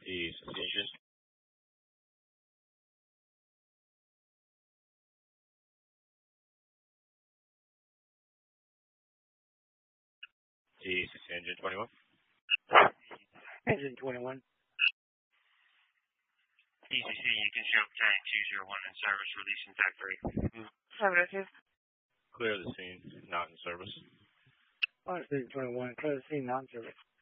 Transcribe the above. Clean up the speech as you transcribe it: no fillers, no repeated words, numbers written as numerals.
DCC engine. DCC engine 21. Engine 21. DCC, you can show Giant 201 in service, release in Tech 3. Affirmative. Clear the scene, not in service. Orange 21, clear the scene, non-service.